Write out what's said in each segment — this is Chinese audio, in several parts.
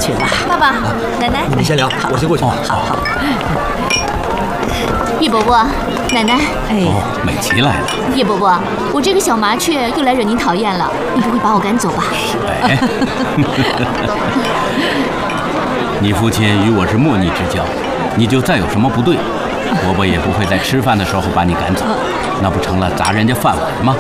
去吧。 爸爸，奶奶， 你们先聊，我先过去。 好。 叶伯伯，奶奶。 美琪来了。 叶伯伯，我这个小麻雀又来惹您讨厌了，你不会把我赶走吧？ 哎，你父亲与我是莫逆之交，你就再有什么不对，伯伯也不会在吃饭的时候把你赶走，那不成了砸人家饭碗吗？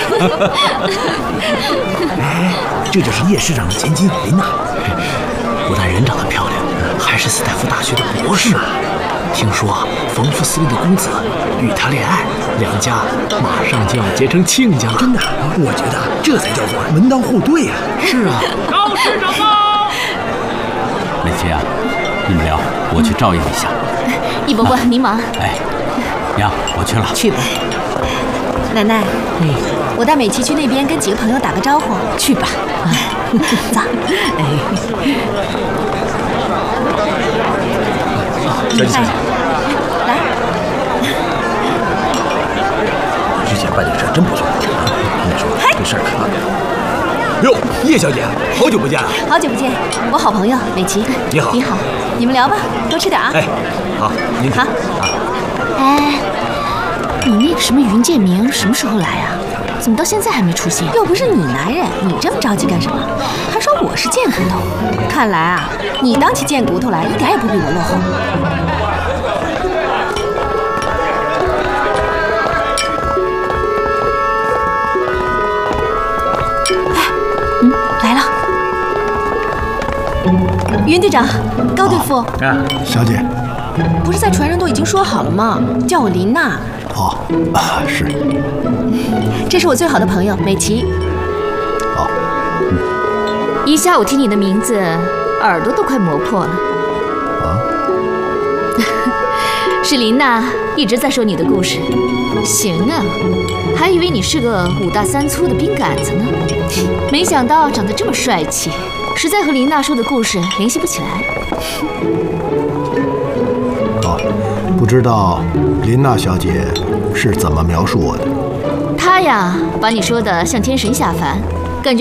哎，这就是叶市长的千金琳娜，不但人长得漂亮，还是斯坦福大学的博士。听说冯副司令的公子与她恋爱，两家马上就要结成亲家了。真的，我觉得这才叫做门当户对啊！是啊， 高市长高。 美琪啊，你们聊，我去照应一下。 叶伯伯，您忙。 哎，娘，我去了。 去吧。 奶奶，我带美琪去那边跟几个朋友打个招呼。 去吧。 走。 小姐， 来， 之前办这个事真不错。你说这事儿可……哟，叶小姐，好久不见啊！ 好久不见，我好朋友美琪。 你好， 你好，你们聊吧，多吃点啊。 哎，好，您好。哎，你那个什么云建明什么时候来啊？怎么到现在还没出现？又不是你男人，你这么着急干什么？还说我是贱骨头，看来啊，你当起贱骨头来一点也不比我落后。来了，云队长，高队副。 小姐。 不是在船上都已经说好了吗？叫我琳娜。 是。 这是我最好的朋友美琪。一下午听你的名字，耳朵都快磨破了。是琳娜一直在说你的故事。行啊，还以为你是个5大3粗的兵杆子呢，没想到长得这么帅气，实在和琳娜说的故事联系不起来。 不知道琳娜小姐是怎么描述我的？ 她呀，把你说的像天神下凡，